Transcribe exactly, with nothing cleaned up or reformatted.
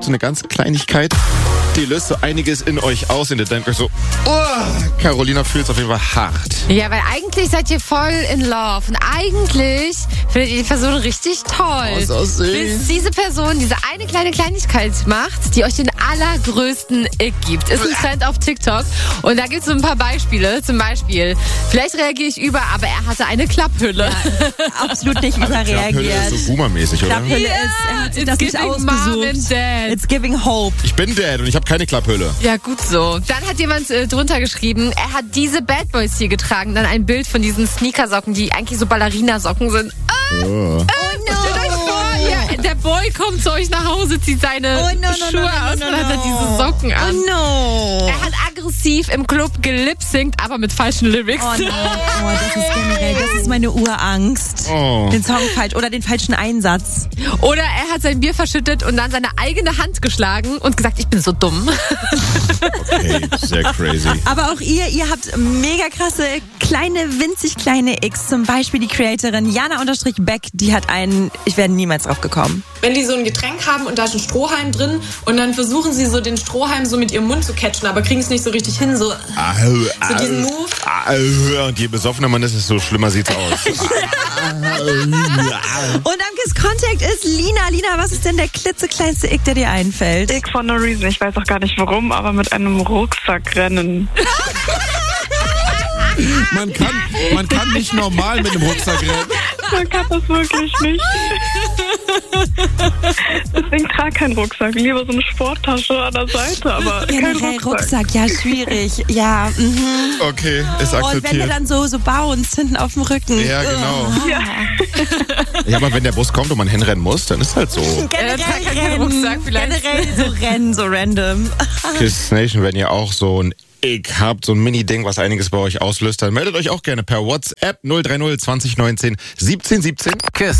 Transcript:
gibt so eine ganze Kleinigkeit, die löst so einiges in euch aus und ihr denkt euch so, oh, Carolina fühlt es auf jeden Fall hart. Ja, weil eigentlich seid ihr voll in love und eigentlich findet ihr die Person richtig toll. Was aussehen. Bis diese Person diese eine kleine Kleinigkeit macht, die euch den allergrößten Ick gibt. Ist ein Trend auf TikTok und da gibt es so ein paar Beispiele. Zum Beispiel, vielleicht reagiere ich über, aber er hatte eine Klapphülle. Ja, absolut nicht Klapphülle überreagiert. ist so boomermäßig, oder? Klapphülle Ja, ist, er hat sich it's das nicht giving Mom and ausgesucht. Dad. It's giving hope. Ich bin Dad und ich habe keine Klapphülle. Ja, gut so. Dann hat jemand äh, drunter geschrieben, er hat diese Bad Boys hier getragen. Dann ein Bild von diesen Sneakersocken, die eigentlich so Ballerinasocken sind. Ah, Oh. äh, stellt euch vor, ja, der Boy kommt zu euch nach Hause, zieht seine Oh, no, no, Schuhe no, no, aus no, und hat no. dann diese Socken an. Oh no. Er hat aggressiv im Club gelipsingt, aber mit falschen Lyrics. Oh no. Oh, das ist generell, das ist meine Urangst. Oh. Den Song falsch oder den falschen Einsatz. Oder er hat sein Bier verschüttet und dann seine eigene Hand geschlagen und gesagt, ich bin so dumm. Okay, sehr crazy. Aber auch ihr, ihr habt mega krasse, kleine, winzig kleine X. Zum Beispiel die Creatorin Jana-Beck, die hat einen, ich wäre niemals drauf gekommen. Wenn die so ein Getränk haben und da ist ein Strohhalm drin und dann versuchen sie so den Strohhalm so mit ihrem Mund zu catchen, aber kriegen es nicht so richtig hin, so, Au, so diesen au, Move. au. Und je besoffener man ist, desto schlimmer sieht's aus. Und am Kiss Contact ist Lina. Lina, was ist denn der klitzekleinste Ick, der dir einfällt? Ick for no reason. Ich weiß auch gar nicht warum, aber mit einem Rucksack rennen. Man kann, man kann nicht normal mit einem Rucksack rennen. Man kann das wirklich nicht. Deswegen trage keinen Rucksack. Lieber so eine Sporttasche an der Seite, aber kein Generell Rucksack. Rucksack, ja, schwierig. Ja, mhm. Okay, ist Und wenn der akzeptiert. dann so, so bounced hinten auf dem Rücken. Ja, genau. Ja. Ja, aber wenn der Bus kommt und man hinrennen muss, dann ist halt so. Generell Er trägt keinen rennen. Rucksack vielleicht. Generell so rennen, so random. Kiss Nation, wenn ihr auch so ein Ick habt, so ein Mini-Ding, was einiges bei euch auslöst, dann meldet euch auch gerne per WhatsApp null drei null zwanzig neunzehn siebzehn siebzehn. Kiss.